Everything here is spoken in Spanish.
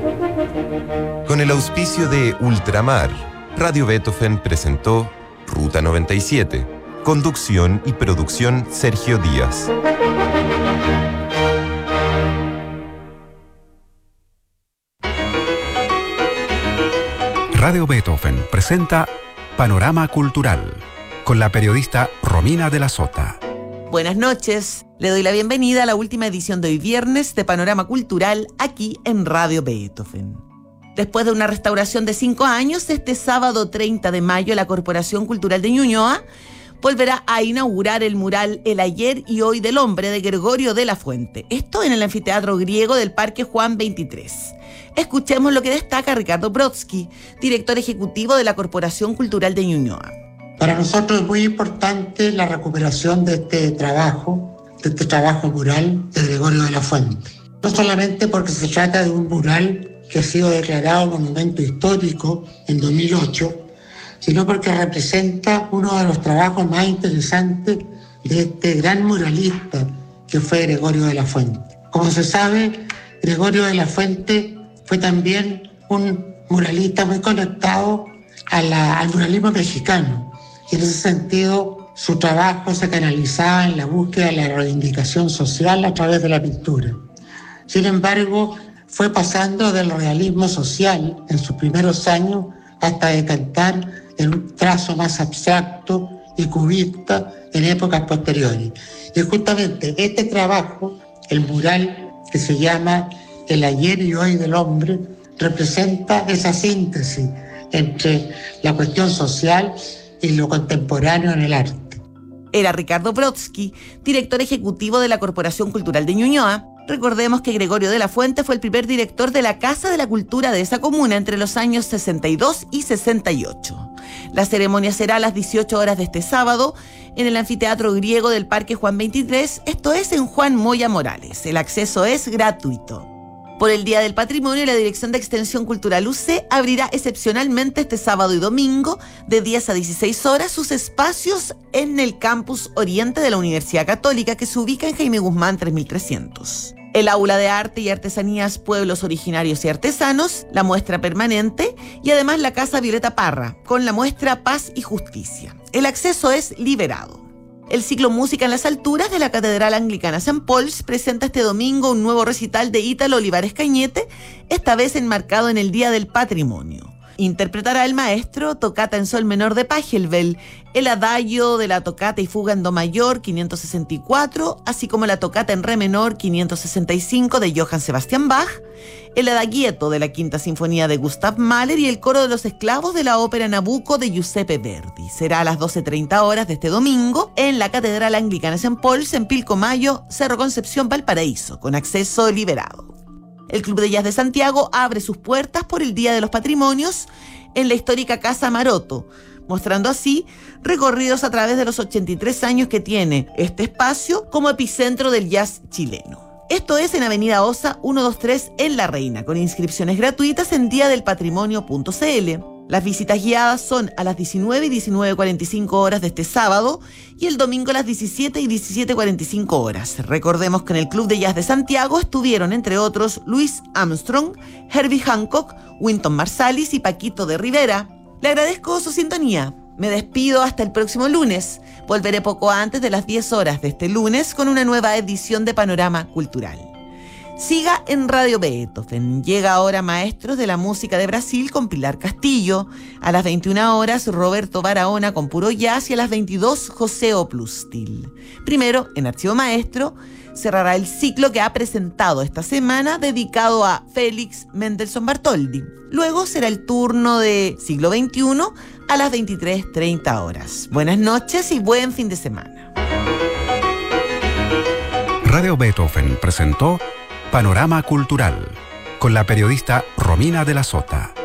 Con el auspicio de Ultramar, Radio Beethoven presentó Ruta 97. Conducción y producción Sergio Díaz. Radio Beethoven presenta Panorama Cultural con la periodista Romina de la Sota. Buenas noches, le doy la bienvenida a la última edición de hoy viernes de Panorama Cultural aquí en Radio Beethoven. Después de una restauración de 5 años, este sábado 30 de mayo la Corporación Cultural de Ñuñoa volverá a inaugurar el mural El ayer y hoy del hombre de Gregorio de la Fuente. Esto en el anfiteatro griego del Parque Juan 23. Escuchemos lo que destaca Ricardo Brodsky, director ejecutivo de la Corporación Cultural de Ñuñoa. Para nosotros es muy importante la recuperación de este trabajo mural de Gregorio de la Fuente. No solamente porque se trata de un mural que ha sido declarado monumento histórico en 2008, sino porque representa uno de los trabajos más interesantes de este gran muralista que fue Gregorio de la Fuente. Como se sabe, Gregorio de la Fuente fue también un muralista muy conectado al muralismo mexicano. Y en ese sentido, su trabajo se canalizaba en la búsqueda de la reivindicación social a través de la pintura. Sin embargo, fue pasando del realismo social en sus primeros años hasta decantar en un trazo más abstracto y cubista en épocas posteriores. Y justamente este trabajo, el mural que se llama El ayer y hoy del hombre, representa esa síntesis entre la cuestión social y lo contemporáneo en el arte. Era Ricardo Brodsky, director ejecutivo de la Corporación Cultural de Ñuñoa. Recordemos que Gregorio de la Fuente fue el primer director de la Casa de la Cultura de esa comuna entre los años 62 y 68. La ceremonia será a las 18 horas de este sábado en el anfiteatro griego del Parque Juan 23, esto es en Juan Moya Morales. El acceso es gratuito. Por el Día del Patrimonio, la Dirección de Extensión Cultural UC abrirá excepcionalmente este sábado y domingo de 10 a 16 horas sus espacios en el campus Oriente de la Universidad Católica que se ubica en Jaime Guzmán 3300. El Aula de Arte y Artesanías Pueblos Originarios y Artesanos, la muestra permanente y además la Casa Violeta Parra con la muestra Paz y Justicia. El acceso es liberado. El ciclo Música en las Alturas de la Catedral Anglicana St. Paul's presenta este domingo un nuevo recital de Ítalo Olivares Cañete, esta vez enmarcado en el Día del Patrimonio. Interpretará el maestro Tocata en Sol Menor de Pachelbel, el adagio de la Tocata y Fuga en Do Mayor 564, así como la Tocata en Re Menor 565 de Johann Sebastian Bach, el adagietto de la Quinta Sinfonía de Gustav Mahler y el coro de los esclavos de la ópera Nabucco de Giuseppe Verdi. Será a las 12:30 horas de este domingo en la Catedral Anglicana St. Paul's en Pilcomayo, Cerro Concepción, Valparaíso, con acceso liberado. El Club de Jazz de Santiago abre sus puertas por el Día de los Patrimonios en la histórica Casa Maroto, mostrando así recorridos a través de los 83 años que tiene este espacio como epicentro del jazz chileno. Esto es en Avenida Osa 123 en La Reina, con inscripciones gratuitas en diadelpatrimonio.cl. Las visitas guiadas son a las 19 y 19:45 horas de este sábado y el domingo a las 17 y 17:45 horas. Recordemos que en el Club de Jazz de Santiago estuvieron, entre otros, Louis Armstrong, Herbie Hancock, Wynton Marsalis y Paquito de Rivera. Le agradezco su sintonía. Me despido hasta el próximo lunes. Volveré poco antes de las 10 horas de este lunes con una nueva edición de Panorama Cultural. Siga en Radio Beethoven. Llega ahora Maestros de la Música de Brasil con Pilar Castillo. A las 21 horas Roberto Barahona con Puro Jazz y a las 22 José Oplustil. Primero, en Archivo Maestro, cerrará el ciclo que ha presentado esta semana dedicado a Félix Mendelssohn Bartholdy. Luego será el turno de Siglo XXI a las 23:30 horas. Buenas noches y buen fin de semana. Radio Beethoven presentó Panorama Cultural con la periodista Romina de la Sota.